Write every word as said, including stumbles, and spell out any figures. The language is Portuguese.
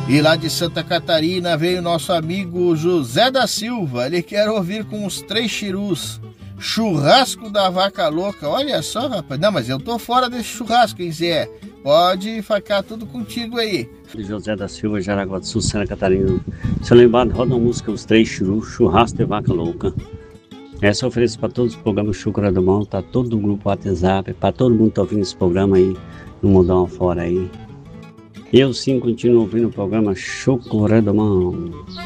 E lá de Santa Catarina veio nosso amigo José da Silva. Ele quer ouvir com os três chirus. Churrasco da Vaca Louca. Olha só, rapaz. Não, mas eu tô fora desse churrasco, hein, Zé? Pode ficar tudo contigo aí. José da Silva, Jaraguá do Sul, Santa Catarina. Seu lembrado, roda a música Os Três Chirus, Churrasco de Vaca Louca. Essa eu ofereço para todos os programas Chucra do Mão, tá todo o grupo WhatsApp, para todo mundo que tá ouvindo esse programa aí, no Mundão Afora aí. Eu sim continuo ouvindo o programa Chucra do Mão.